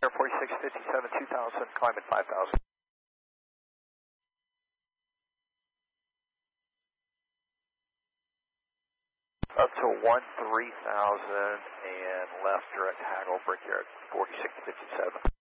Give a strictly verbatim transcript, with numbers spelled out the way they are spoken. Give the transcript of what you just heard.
forty-six fifty-seven, two thousand, climb at five thousand. Up to one three thousand and left direct haggle, Brickyard forty-six fifty-seven.